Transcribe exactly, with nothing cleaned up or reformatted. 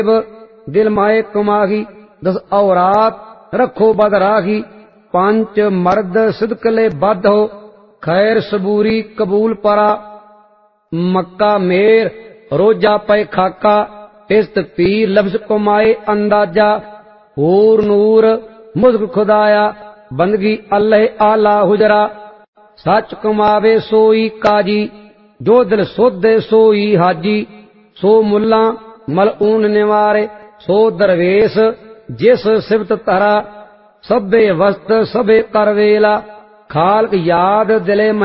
दिल माए कमाही दस औरात रखो बद राही पंच मर्द सिदकले बद हो खैर सबूरी कबूल परा मक्का मेर रोजा पे खाका इस्त पीर लफ्ज कमाए अंदाजा हूर नूर मुझक खुदाया बंदगी अल्लाह आला हुजरा सच कमावे सोई काजी जो दिल सोधे सोई हाजी सो मुल्ला मलऊन निवारे सो दरवेश जिस सिफत तरा सबे वस्त सबे करवेला खालक याद दिले